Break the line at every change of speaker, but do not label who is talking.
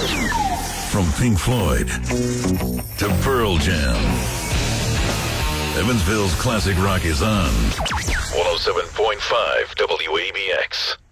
From Pink Floyd to Pearl Jam, Evansville's classic rock is on 107.5 WABX.